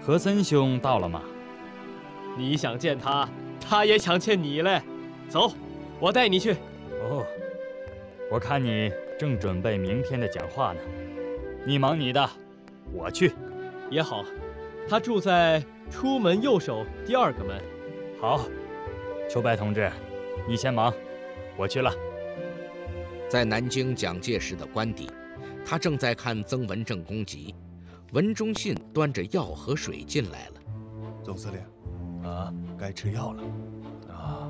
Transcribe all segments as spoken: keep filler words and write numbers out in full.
和森兄到了吗？ 你想见他，他也想见你嘞。走，我带你去。 哦，我看你正准备明天的讲话呢。你忙你的，我去。 也好，他住在出门右手第二个门。 好，秋白同志，你先忙，我去了。 在南京蒋介石的官邸，他正在看曾文正公集，文忠信端着药和水进来了。 总司令，啊，该吃药了。 啊，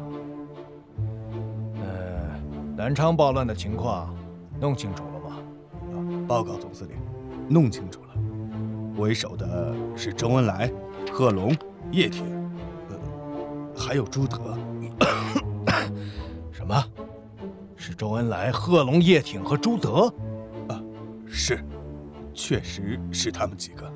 呃，南昌暴乱的情况弄清楚了吗？ 啊，报告总司令，弄清楚了。为首的是周恩来、贺龙、叶挺，呃，还有朱德。 什么？是周恩来、贺龙、叶挺和朱德？ 啊，是，确实是他们几个。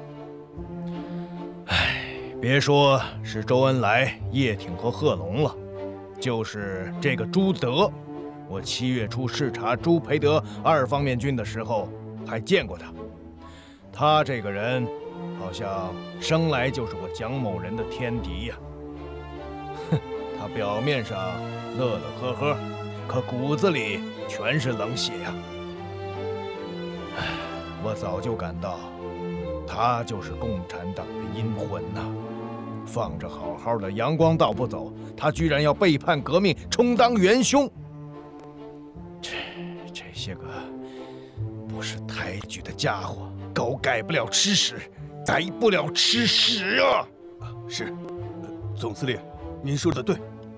唉，别说是周恩来、叶挺和贺龙了，就是这个朱德，我七月初视察朱培德二方面军的时候还见过他。他这个人，好像生来就是我蒋某人的天敌呀。哼，他表面上乐乐呵呵，可骨子里全是冷血呀。唉，我早就感到，他就是共产党的阴魂呐！放着好好的阳光道不走，他居然要背叛革命，充当元凶。这这些个不识抬举的家伙，狗改不了吃屎，宰不了吃屎啊！ 啊，是，呃，总司令，您说的对。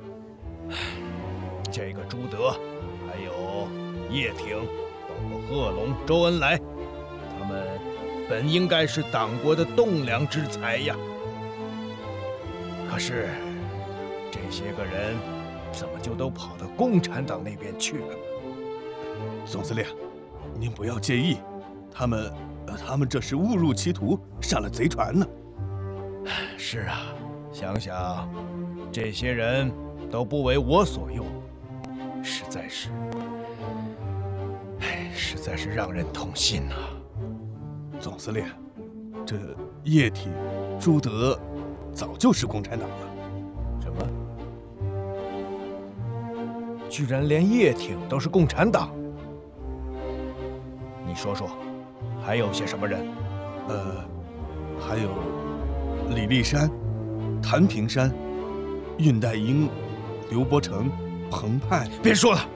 这个朱德，还有叶挺，包括贺龙、周恩来，他们本应该是党国的栋梁之才呀。可是，这些个人怎么就都跑到共产党那边去了呢？ 总司令，您不要介意，他们，呃，他们这是误入歧途，上了贼船呢。 是啊，想想，这些人都不为我所用，实在是，唉，实在是让人痛心呐。 总司令，这叶挺、朱德早就是共产党了。 什么？居然连叶挺都是共产党？你说说，还有些什么人？ 呃，还有李立山、谭平山、恽代英、刘伯承、彭湃。 别说了。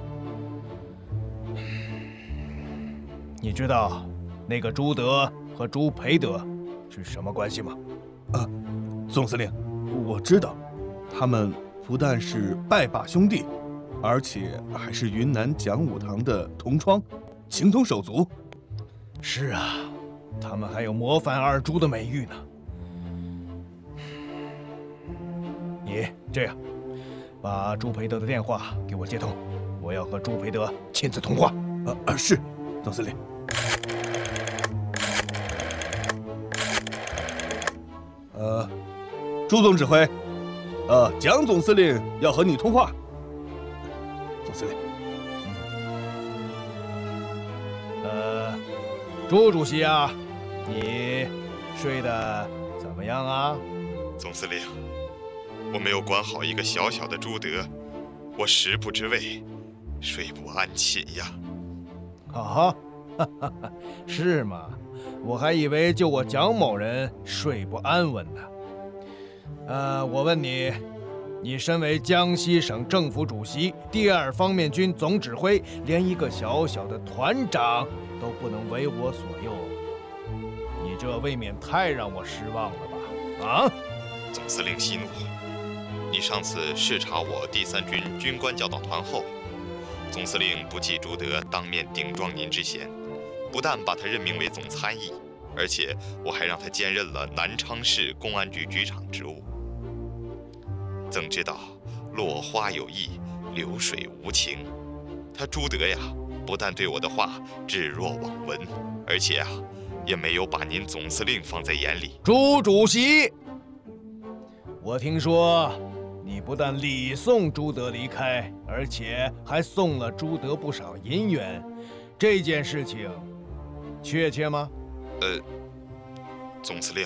你知道那个朱德和朱培德是什么关系吗？ 啊，总司令，我知道，他们不但是拜把兄弟，而且还是云南讲武堂的同窗，情同手足。 是啊，他们还有模范二朱的美誉呢。你这样，把朱培德的电话给我接通，我要和朱培德亲自通话。 啊啊，是，总司令。呃，朱总指挥，呃，蒋总司令要和你通话。总司令。 呃，朱主席啊，你睡得怎么样啊？ 总司令，我没有管好一个小小的朱德，我食不知味，睡不安寝呀。 啊，哈哈，是吗？我还以为就我蒋某人睡不安稳呢。呃，我问你，你身为江西省政府主席、第二方面军总指挥，连一个小小的团长都不能为我所用，你这未免太让我失望了吧？啊！ 总司令息怒，你上次视察我第三军军官教导团后，总司令不计朱德当面顶撞您之嫌，不但把他任命为总参议，而且我还让他兼任了南昌市公安局局长职务。曾知道落花有意，流水无情，他朱德呀，不但对我的话置若罔闻，而且啊，也没有把您总司令放在眼里。 朱主席，我听说你不但礼送朱德离开，而且还送了朱德不少银元，这件事情确切吗？ 呃，总司令，